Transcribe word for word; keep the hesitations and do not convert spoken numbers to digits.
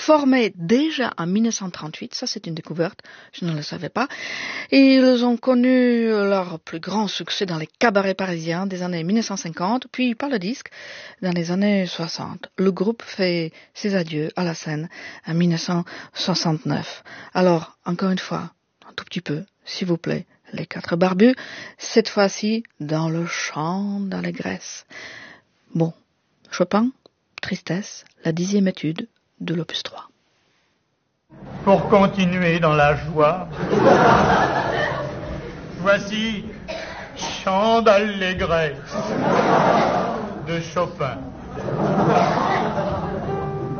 formés déjà en mille neuf cent trente-huit, ça c'est une découverte, je ne le savais pas. Et ils ont connu leur plus grand succès dans les cabarets parisiens des années mille neuf cent cinquante, puis par le disque dans les années soixante. Le groupe fait ses adieux à la scène en mille neuf cent soixante-neuf. Alors, encore une fois, un tout petit peu, s'il vous plaît, les quatre barbus, cette fois-ci dans le chant d'allégresse. Bon, Chopin, Tristesse, la dixième étude de l'opus trois. Pour continuer dans la joie, voici Chant d'allégresse de Chopin.